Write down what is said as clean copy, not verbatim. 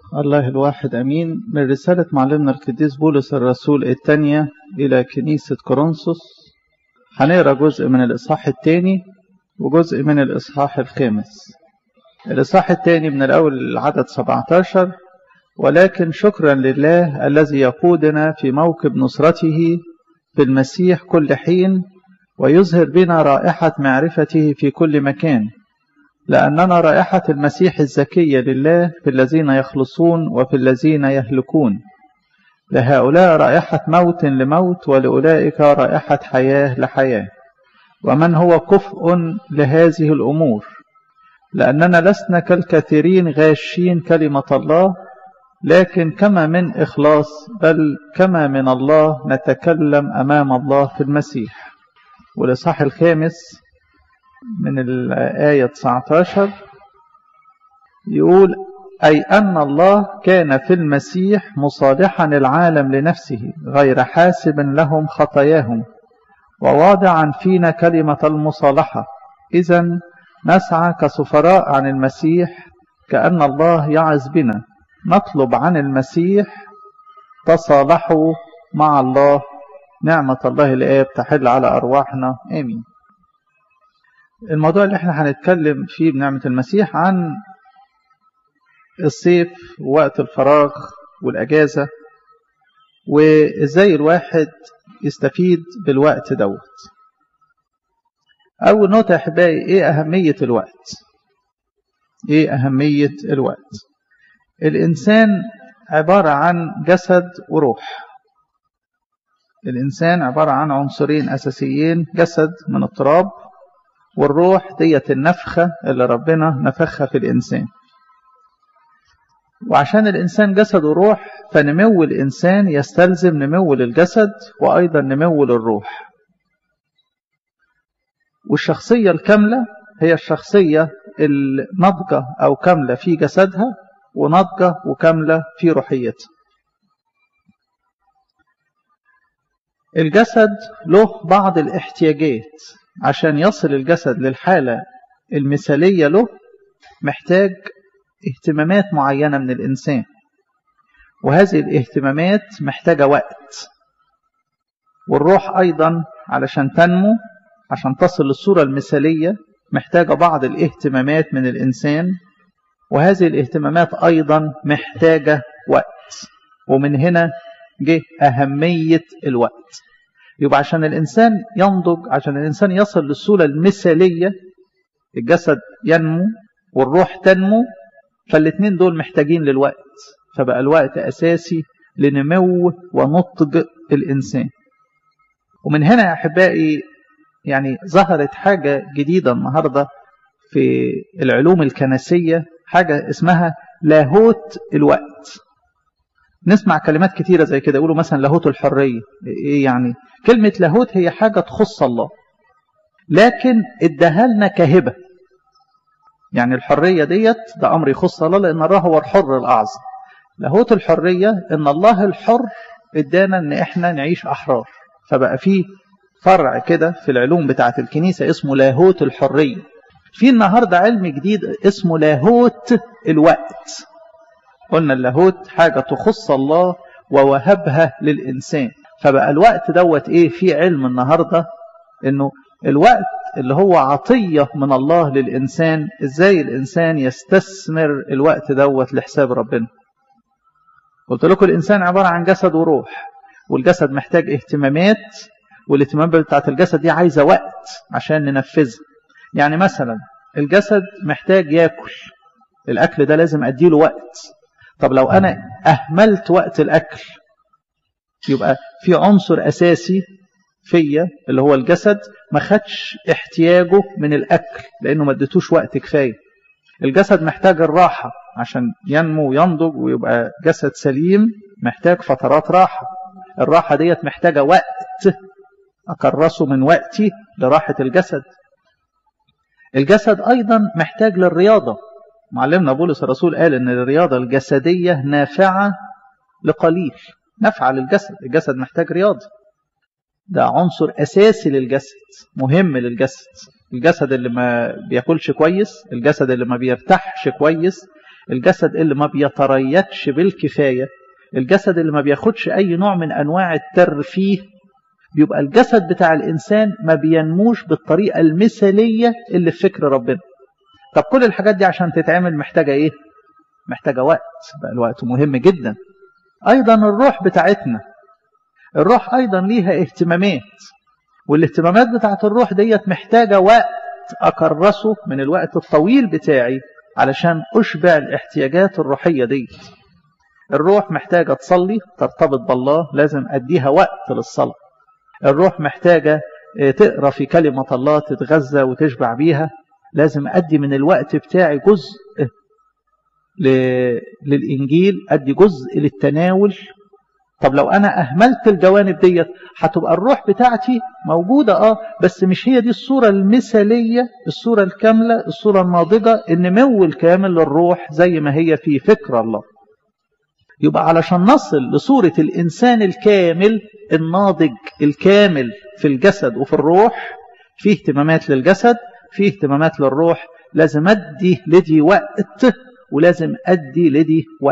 الله الواحد أمين. من رسالة معلمنا القديس بولس الرسول الثانية إلى كنيسة كورنثوس، هنقرأ جزء من الإصحاح الثاني وجزء من الإصحاح الخامس. الإصحاح الثاني من الأول العدد 17: ولكن شكرا لله الذي يقودنا في موكب نصرته في المسيح كل حين، ويظهر بنا رائحة معرفته في كل مكان، لأننا رائحة المسيح الزكية لله في الذين يخلصون وفي الذين يهلكون. لهؤلاء رائحة موت لموت، ولأولئك رائحة حياة لحياة. ومن هو كفء لهذه الأمور؟ لأننا لسنا كالكثيرين غاشين كلمة الله، لكن كما من إخلاص بل كما من الله نتكلم أمام الله في المسيح. والإصحاح الخامس من الآية 19 يقول: أي أن الله كان في المسيح مصالحا العالم لنفسه غير حاسب لهم خطاياهم، وواضعا فينا كلمة المصالحة. إذن نسعى كسفراء عن المسيح، كأن الله يعظ بنا، نطلب عن المسيح تصالحوا مع الله. نعمة الله الآب تحل على أرواحنا، آمين. الموضوع اللي احنا هنتكلم فيه بنعمة المسيح عن الصيف ووقت الفراغ والأجازة، وإزاي الواحد يستفيد بالوقت دوت. أول نقطة يا أحبائي، إيه أهمية الوقت؟ إيه أهمية الوقت؟ الإنسان عبارة عن جسد وروح. الإنسان عبارة عن عنصرين أساسيين: جسد من التراب، والروح ديت النفخة اللي ربنا نفخها في الإنسان. وعشان الإنسان جسد وروح، فنمو الإنسان يستلزم نمو للجسد وأيضا نمو للروح. والشخصية الكاملة هي الشخصية الناضجة أو كاملة في جسدها، وناضجة وكاملة في روحيتها. الجسد له بعض الاحتياجات. عشان يصل الجسد للحالة المثالية له محتاج اهتمامات معينة من الإنسان، وهذه الاهتمامات محتاجة وقت. والروح أيضا علشان تنمو، عشان تصل للصورة المثالية، محتاجة بعض الاهتمامات من الإنسان، وهذه الاهتمامات أيضا محتاجة وقت. ومن هنا جه أهمية الوقت. يبقى عشان الإنسان ينضج، عشان الإنسان يصل للصورة المثالية، الجسد ينمو والروح تنمو، فالاثنين دول محتاجين للوقت. فبقى الوقت أساسي لنمو ونضج الإنسان. ومن هنا يا أحبائي يعني ظهرت حاجة جديدة النهاردة في العلوم الكنسية، حاجة اسمها لاهوت الوقت. نسمع كلمات كتيرة زي كده، يقولوا مثلا لاهوت الحرية. إيه يعني؟ كلمة لاهوت هي حاجة تخص الله، لكن اداها لنا كهبة. يعني الحرية ديت ده أمر يخص الله، لأن الله هو الحر الأعظم. لاهوت الحرية إن الله الحر ادانا إن إحنا نعيش أحرار. فبقى فيه فرع كده في العلوم بتاعة الكنيسة اسمه لاهوت الحرية. في النهاردة علم جديد اسمه لاهوت الوقت. قلنا اللاهوت حاجة تخص الله ووهبها للإنسان. فبقى الوقت دوت إيه؟ في علم النهاردة إنه الوقت اللي هو عطية من الله للإنسان، إزاي الإنسان يستثمر الوقت دوت لحساب ربنا. قلت لكم الإنسان عبارة عن جسد وروح، والجسد محتاج اهتمامات، والاهتمامات بتاعت الجسد دي عايزة وقت عشان ننفذها. يعني مثلا الجسد محتاج يأكل، الأكل ده لازم أديله وقت. طب لو أنا أهملت وقت الأكل، يبقى في عنصر أساسي فيا اللي هو الجسد ما خدش احتياجه من الأكل لأنه ما اديتوش وقت كفاية. الجسد محتاج الراحة عشان ينمو وينضج ويبقى جسد سليم، محتاج فترات راحة. الراحة ديت محتاجة وقت أكرسه من وقتي لراحة الجسد. الجسد أيضا محتاج للرياضة. معلمنا بولس الرسول قال إن الرياضة الجسدية نافعة لقليل، نافعة للجسد. الجسد محتاج رياضة، ده عنصر أساسي للجسد، مهم للجسد. الجسد اللي ما بياكلش كويس، الجسد اللي ما بيرتاحش كويس، الجسد اللي ما بيتريثش بالكفاية، الجسد اللي ما بياخدش أي نوع من أنواع الترفيه، بيبقى الجسد بتاع الإنسان ما بينموش بالطريقة المثالية اللي في فكر ربنا. طب كل الحاجات دي عشان تتعمل محتاجة إيه؟ محتاجة وقت. بقى الوقت مهم جدا. أيضا الروح بتاعتنا، الروح أيضا ليها اهتمامات، والاهتمامات بتاعت الروح ديت محتاجة وقت أكرسه من الوقت الطويل بتاعي علشان أشبع الاحتياجات الروحية دي. الروح محتاجة تصلي ترتبط بالله، لازم أديها وقت للصلاة. الروح محتاجة تقرأ في كلمة الله تتغذى وتشبع بيها، لازم أدي من الوقت بتاعي جزء للإنجيل، أدي جزء للتناول. طب لو أنا أهملت الجوانب ديت هتبقى الروح بتاعتي موجودة بس مش هي دي الصورة المثالية، الصورة الكاملة، الصورة الناضجة، النمو الكامل للروح زي ما هي في فكر الله. يبقى علشان نصل لصورة الإنسان الكامل الناضج الكامل في الجسد وفي الروح، فيه اهتمامات للجسد، فيه اهتمامات للروح، لازم أدي لدي وقت ولازم أدي لدي وقت.